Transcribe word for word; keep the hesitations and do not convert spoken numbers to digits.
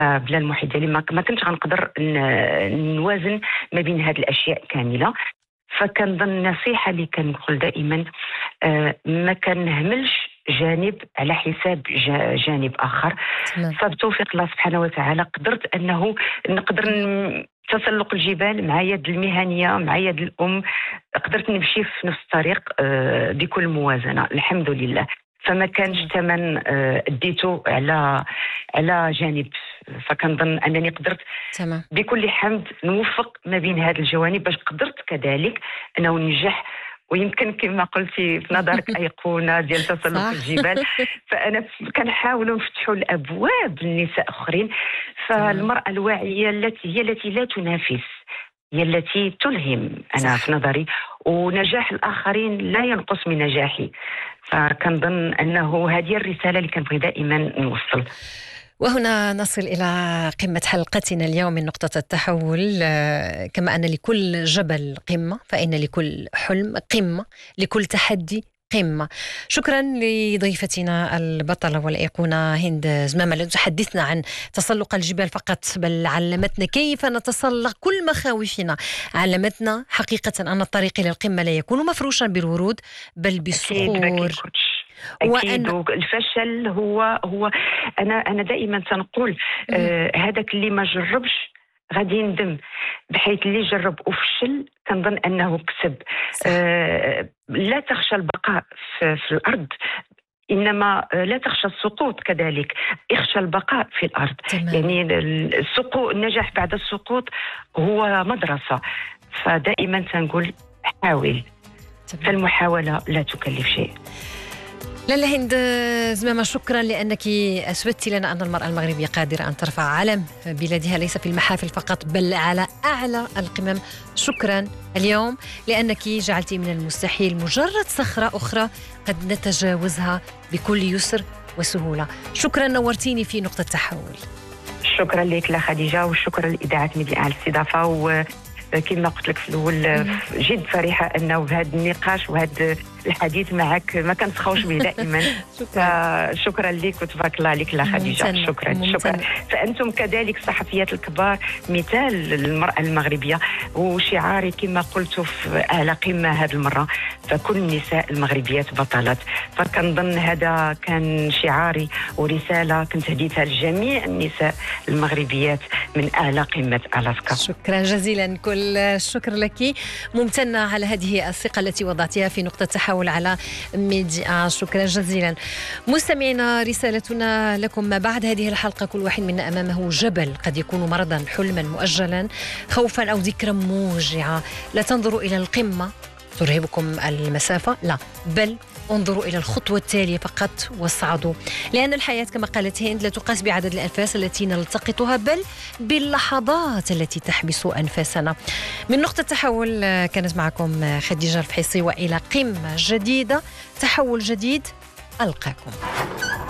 بلا المحيط ديالي ما ما كنتش غنقدر ن- نوازن ما بين هذه الاشياء كامله. فكنظن النصيحه اللي كنقول دائما، آه، ما كنهملش جانب على حساب جا- جانب اخر. تمام. فبتوفيق الله سبحانه وتعالى قدرت انه نقدر ن- تسلق الجبال مع يد المهنيه مع يد الام، قدرت نمشي في نفس الطريق آه، بكل موازنه الحمد لله. فما كانش تمام. ثمن آه، اديته على على جانب. فكنظن انني قدرت تمام. بكل حمد نوفق ما بين هذه الجوانب باش قدرت كذلك انه ننجح. ويمكن كما قلتي في نظرك ايقونه ديال تسلق صح. الجبال. فانا ف- كنحاولوا نفتحوا الابواب للنساء اخرين. تمام. فالمراه الواعيه التي هي التي لا تنافس، هي التي تلهم انا صح. في نظري. ونجاح الاخرين لا ينقص من نجاحي. فكنظن انه هذه الرساله اللي كنبغي دائما نوصل. وهنا نصل إلى قمة حلقتنا اليوم من نقطة التحول. آه، كما أن لكل جبل قمة، فإن لكل حلم قمة، لكل تحدي قمة. شكرا لضيفتنا البطلة والأيقونة هند زمامة، التي تحدثنا عن تسلق الجبال فقط، بل علمتنا كيف نتسلق كل مخاوفنا. علمتنا حقيقة أن الطريق إلى القمة لا يكون مفروشا بالورود بل اكيد بالصخور. باكي كوتش. اكيد. وأن والفشل هو هو انا انا دائما تنقول آه هذاك اللي ما جربش غادي يندم، بحيث اللي جرب وفشل كنظن انه كسب. صح. آه لا تخشى البقاء في, في الارض، انما آه، لا تخشى السقوط كذلك، اخشى البقاء في الارض. تمام. يعني السقوط، النجاح بعد السقوط هو مدرسه. فدائما تنقول حاول، تمام. فالمحاوله لا تكلف شيء. لاله هند زمامة، شكرا لأنك أثبتت لنا أن المرأة المغربية قادرة أن ترفع علم بلادها ليس في المحافل فقط بل على أعلى القمم. شكرا اليوم لأنك جعلت من المستحيل مجرد صخرة أخرى قد نتجاوزها بكل يسر وسهولة. شكرا، نورتيني في نقطة تحول. شكرا لك لا خديجه، وشكرا لإذاعة ميديا على الاستضافه. وكما قلت لك في الاول جد فرحه انه بهذا النقاش وهذا الحديث معك ما كنسخوش به دائما. شكرا. فشكرا لك وتبارك الله عليك لا خديجه. ممتنة. شكرا ممتنة. شكرا. فانتم كذلك الصحفيات الكبار مثال للمراه المغربيه، وشعاري كما قلت في اعلى قمه هذه المره، فكل النساء المغربيات بطلات. فكنظن هذا كان شعاري ورساله كنت هديتها لجميع النساء المغربيات من اعلى قمه الاسكا. شكرا جزيلا، كل الشكر لك. ممتنة على هذه الثقة التي وضعتها في نقطة تحول على ميديا. شكرا جزيلا. مستمعينا، رسالتنا لكم ما بعد هذه الحلقة: كل واحد منا أمامه جبل، قد يكون مرضا، حلما مؤجلا، خوفا أو ذكرى موجعة. لا تنظروا إلى القمة ترهبكم المسافة، لا، بل انظروا إلى الخطوة التالية فقط واصعدوا. لأن الحياة كما قالت هند لا تقاس بعدد الأنفاس التي نلتقطها بل باللحظات التي تحبس أنفاسنا. من نقطة تحول كانت معكم خديجة الفحيصي، وإلى قمة جديدة، تحول جديد، ألقاكم.